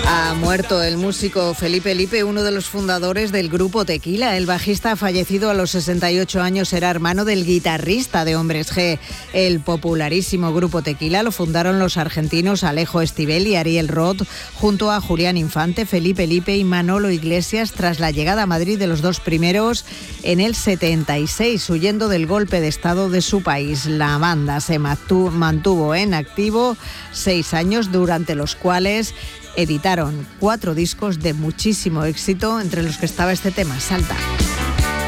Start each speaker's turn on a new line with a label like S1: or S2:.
S1: Ha muerto el músico Felipe Lipe, uno de los fundadores del grupo Tequila. El bajista, fallecido a los 68 años, era hermano del guitarrista de Hombres G. El popularísimo grupo Tequila lo fundaron los argentinos Alejo Stivel y Ariel Roth, junto a Julián Infante, Felipe Lipe y Manolo Iglesias, tras la llegada a Madrid de los dos primeros en el 76, huyendo del golpe de estado de su país. La banda se mantuvo en activo 6 años, durante los cuales editaron 4 discos de muchísimo éxito, entre los que estaba este tema, Salta.